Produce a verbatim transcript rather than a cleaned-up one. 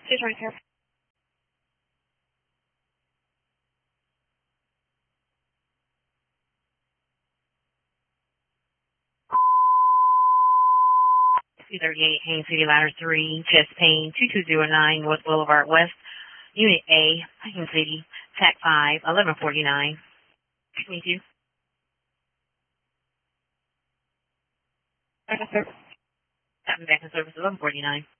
She's right here. two thirty-eight, Haines City, Ladder three, chest pain, two two zero nine, North Boulevard West, Unit A, Haines City, T A C five, eleven forty-nine. Thank you. Okay, sir. Back in service, eleven forty-nine.